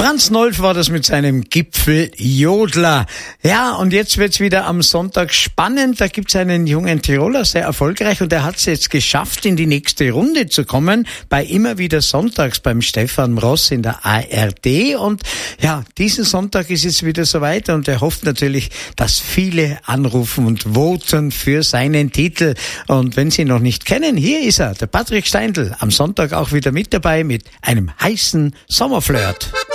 Franz Nolf war das mit seinem Gipfeljodler. Ja, und jetzt wird's wieder am Sonntag spannend. Da gibt's einen jungen Tiroler, sehr erfolgreich, und der hat's jetzt geschafft, in die nächste Runde zu kommen, bei Immer wieder sonntags beim Stefan Ross in der ARD. Und ja, diesen Sonntag ist es wieder soweit, und er hofft natürlich, dass viele anrufen und voten für seinen Titel. Und wenn Sie ihn noch nicht kennen, hier ist er, der Patrick Steindl, am Sonntag auch wieder mit dabei mit einem heißen Sommerflirt.